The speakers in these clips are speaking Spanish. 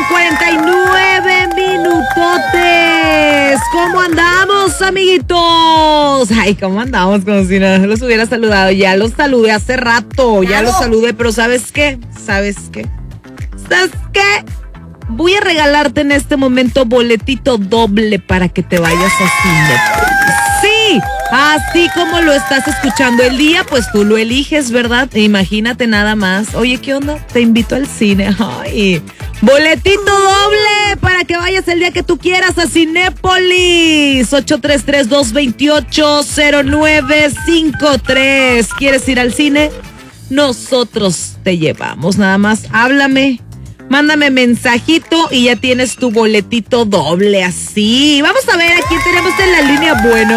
49 minutotes. ¿Cómo andamos, amiguitos? Ay, ¿cómo andamos? Como si no los hubiera saludado. Ya los saludé hace rato, ya los saludé, pero ¿sabes qué? ¿Sabes qué? Voy a regalarte en este momento boletito doble para que te vayas a Cinépolis. Sí, así como lo estás escuchando. El día, pues tú lo eliges, ¿verdad? Imagínate nada más. Oye, ¿qué onda? Te invito al cine. Ay, boletito doble para que vayas el día que tú quieras a Cinépolis. 833-228-0953. ¿Quieres ir al cine? Nosotros te llevamos. Nada más háblame. Mándame mensajito y ya tienes tu boletito doble así. Vamos a ver, aquí tenemos en la línea. Bueno.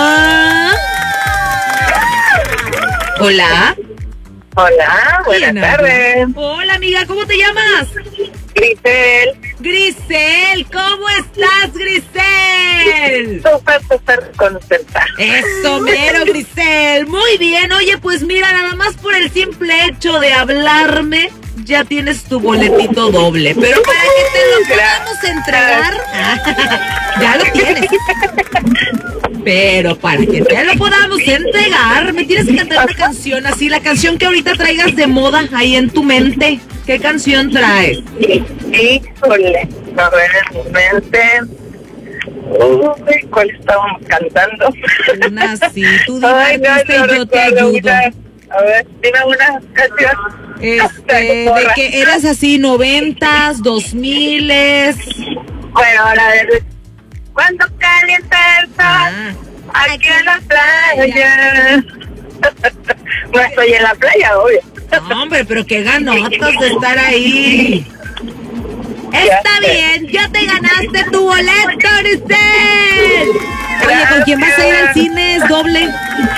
Hola. Hola, buenas tardes. Hola, amiga, ¿cómo te llamas? Grisel. Grisel, ¿cómo estás, Grisel? Súper contenta. Eso mero, Grisel. Muy bien, oye, pues mira, nada más por el simple hecho de hablarme, ya tienes tu boletito doble. Pero para que te lo podamos entregar, ya lo tienes. Pero para que te lo podamos entregar, me tienes que cantar una canción así, la canción que ahorita traigas de moda ahí en tu mente. ¿Qué canción traes? Híjole, a ver, en mi mente. Uy, ¿cuál estábamos cantando? Una así, tú divertiste y yo te ayudo. A ver, dime una canción. De que eras así, 90s, 2000s. Bueno, ahora de cuando calienta el sol, aquí en la playa. No estoy en la playa, obvio. No, hombre, pero qué ganotas de estar ahí. Está bien, ya te ganaste tu boleto, Grisel. Oye, ¿con quién vas a ir al cine? ¿Es doble?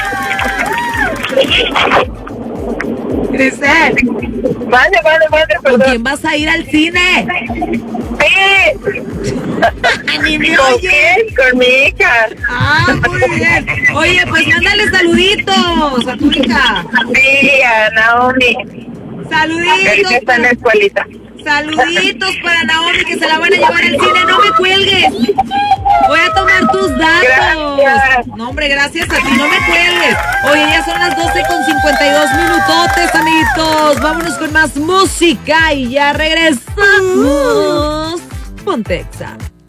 Grisel. Vale, ¿Con perdón. quién vas a ir al cine? Sí. Ni me ¿Con oye. quién? Con mi hija. Ah, muy bien. Oye, pues mándale saluditos a tu hija. Sí, a Naomi. Saluditos. Está en la escuelita. Saluditos para Naomi, que se la van a llevar al cine. No me cuelgues. Voy a tomar tus datos. Gracias. No, hombre, gracias a ti. No me cuelgues. Oye, ya son las 12:52 minutotes, amiguitos. Vámonos con más música y ya regresamos. Ponte Exa.